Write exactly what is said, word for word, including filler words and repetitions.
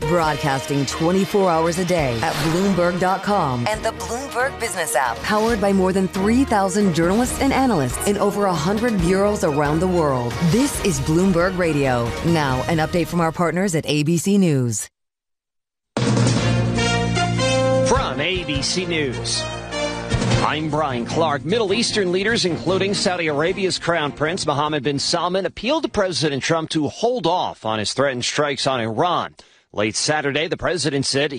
Broadcasting twenty-four hours a day at Bloomberg dot com and the Bloomberg Business app. Powered by more than three thousand journalists and analysts in over one hundred bureaus around the world. This is Bloomberg Radio. Now, an update from our partners at A B C News. From A B C News, I'm Brian Clark. Middle Eastern leaders, including Saudi Arabia's Crown Prince Mohammed bin Salman, appealed to President Trump to hold off on his threatened strikes on Iran. Late Saturday, the president said